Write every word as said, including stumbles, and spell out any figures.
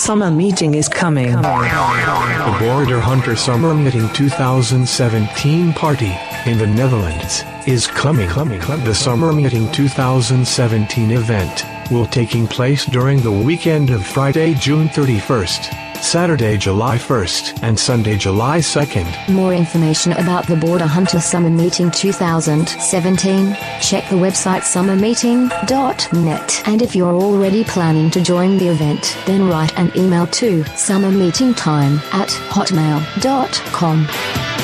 summer meeting is coming. The Border Hunter Summer Meeting twenty seventeen party in the Netherlands is coming. The Summer Meeting twenty seventeen event will taking place during the weekend of Friday, June thirty-first, Saturday, July first, and Sunday, July second. More information about the Border Hunter Summer Meeting twenty seventeen, check the website summer meeting dot net. And if you're already planning to join the event, then write an email to summermeetingtime at hotmail dot com.